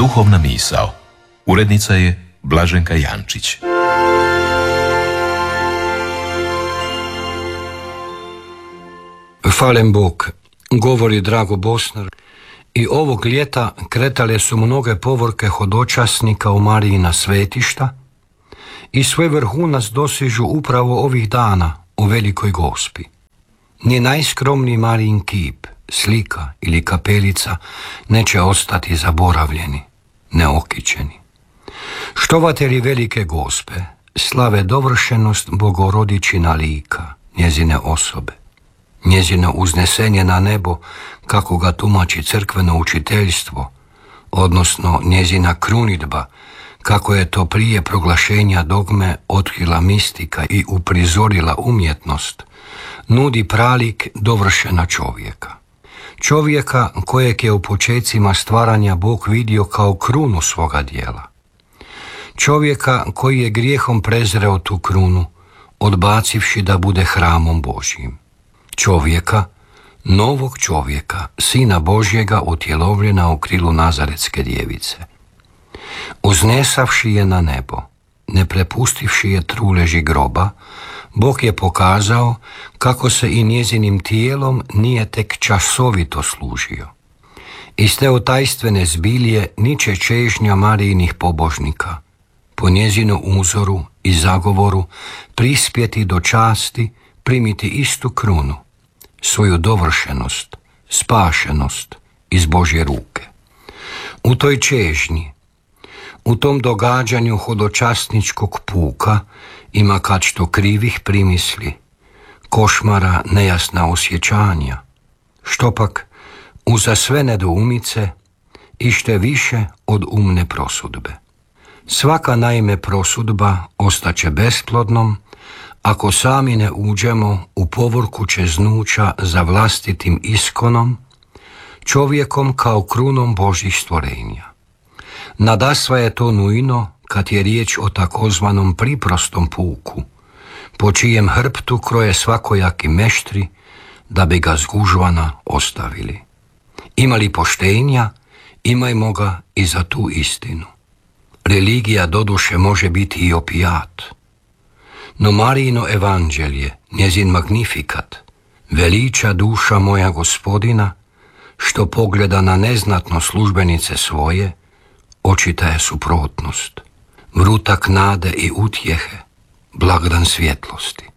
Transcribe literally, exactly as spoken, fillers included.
Duhovna misao. Urednica je Blaženka Jančić. Hvalem Bog, govori Drago Bosnar. I ovog ljeta kretale su mnoge povorke hodočasnika u Marijina svetišta i svoj vrhunac dosižu upravo ovih dana u Velikoj Gospi. Ni najskromniji Marijin kip, slika ili kapelica neće ostati zaboravljeni, neokićeni. Štovatelji Velike Gospe slave dovršenost Bogorodičina lika, njezine osobe, njezino uznesenje na nebo, kako ga tumači crkveno učiteljstvo, odnosno njezina krunidba, kako je to prije proglašenja dogme otkrila mistika i uprizorila umjetnost, nudi pralik dovršena čovjeka. Čovjeka kojeg je u počecima stvaranja Bog vidio kao krunu svoga dijela. Čovjeka koji je grijehom prezreo tu krunu, odbacivši da bude hramom Božjim. Čovjeka, novog čovjeka, Sina Božjega utjelovljena u krilu Nazaretske djevice. Uznesavši je na nebo, ne prepustivši je truleži groba, Bog je pokazao kako se i njezinim tijelom nije tek časovito služio. Iz te otajstvene zbilje niče čežnja Marijinih pobožnika, po njezinu uzoru i zagovoru prispjeti do časti, primiti istu krunu, svoju dovršenost, spašenost iz Božje ruke. U toj čežnji, u tom događanju hodočasničkog puka ima kad što krivih primisli, košmara nejasna osjećanja, što pak uza sve nedoumice ište više od umne prosudbe. Svaka naime prosudba ostaće besplodnom ako sami ne uđemo u povorku čeznuća za vlastitim iskonom, čovjekom kao krunom Božjih stvorenja. Nadasva je to nujno kad je riječ o takozvanom priprostom puku, po čijem hrptu kroje svakojaki meštri da bi ga zgužvana ostavili. Ima li poštenja, imajmo ga i za tu istinu. Religija doduše može biti i opijat, no Marijino evanđelje, njezin magnifikat, veliča duša moja Gospodina, što pogleda na neznatno službenice svoje, očita je suprotnost, vrutak nade i utjehe, blagdan svjetlosti.